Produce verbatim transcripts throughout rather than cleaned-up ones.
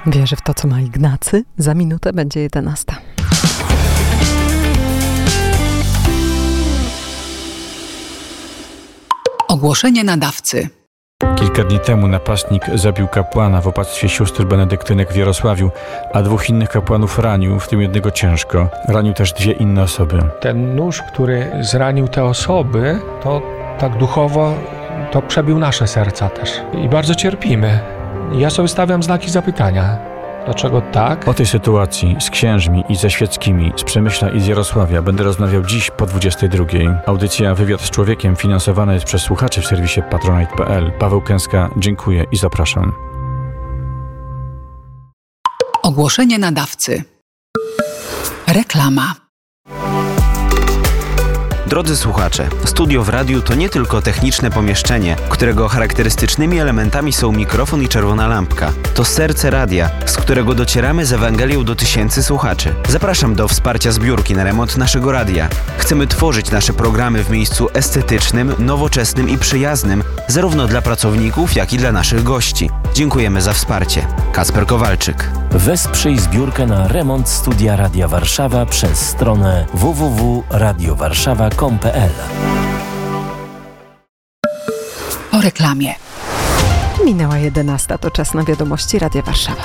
Wierzy w to, co ma Ignacy. Za minutę będzie jedenasta. Ogłoszenie nadawcy. Kilka dni temu napastnik zabił kapłana w opactwie sióstr benedyktynek w Jarosławiu, a dwóch innych kapłanów ranił, w tym jednego ciężko. Ranił też dwie inne osoby. Ten nóż, który zranił te osoby, to tak duchowo to przebił nasze serca też. I bardzo cierpimy. Ja sobie stawiam znaki zapytania. Dlaczego tak? O tej sytuacji z księżmi i ze świeckimi z Przemyśla i z Jarosławia będę rozmawiał dziś po dwudziestej drugiej. Audycja Wywiad z Człowiekiem finansowana jest przez słuchaczy w serwisie patronite kropka p l. Paweł Kęska, dziękuję i zapraszam. Ogłoszenie nadawcy. Reklama. Drodzy słuchacze, studio w radiu to nie tylko techniczne pomieszczenie, którego charakterystycznymi elementami są mikrofon i czerwona lampka. To serce radia, z którego docieramy z Ewangelią do tysięcy słuchaczy. Zapraszam do wsparcia zbiórki na remont naszego radia. Chcemy tworzyć nasze programy w miejscu estetycznym, nowoczesnym i przyjaznym, zarówno dla pracowników, jak i dla naszych gości. Dziękujemy za wsparcie. Kacper Kowalczyk. Wesprzyj zbiórkę na remont studia Radia Warszawa przez stronę w w w kropka radio warszawa kropka com kropka p l. Po reklamie. Minęła jedenasta, to czas na wiadomości Radia Warszawa.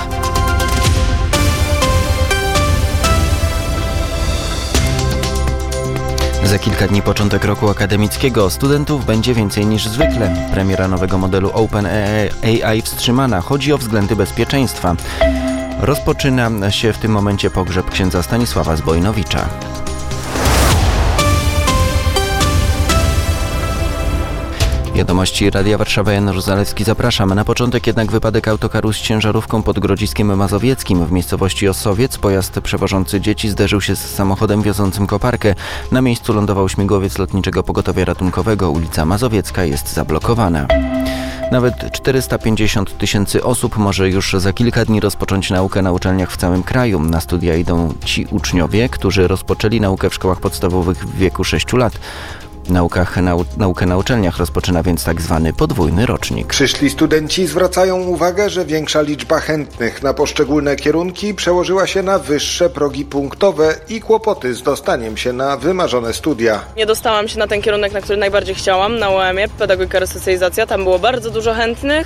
Za kilka dni początek roku akademickiego. Studentów będzie więcej niż zwykle. Premiera nowego modelu OpenAI wstrzymana. Chodzi o względy bezpieczeństwa. Rozpoczyna się w tym momencie pogrzeb księdza Stanisława Zbojnowicza. Wiadomości Radia Warszawa, Jan Zalewski, zapraszam. Na początek jednak wypadek autokaru z ciężarówką pod Grodziskiem Mazowieckim. W miejscowości Ossowiec pojazd przewożący dzieci zderzył się z samochodem wiozącym koparkę. Na miejscu lądował śmigłowiec Lotniczego Pogotowia Ratunkowego. Ulica Mazowiecka jest zablokowana. Nawet czterysta pięćdziesiąt tysięcy osób może już za kilka dni rozpocząć naukę na uczelniach w całym kraju. Na studia idą ci uczniowie, którzy rozpoczęli naukę w szkołach podstawowych w wieku sześciu lat. Naukach, nau, naukę na uczelniach rozpoczyna więc tak zwany podwójny rocznik. Przyszli studenci zwracają uwagę, że większa liczba chętnych na poszczególne kierunki przełożyła się na wyższe progi punktowe i kłopoty z dostaniem się na wymarzone studia. Nie dostałam się na ten kierunek, na który najbardziej chciałam, na U E M ie, pedagogika resocjalizacja. Tam było bardzo dużo chętnych.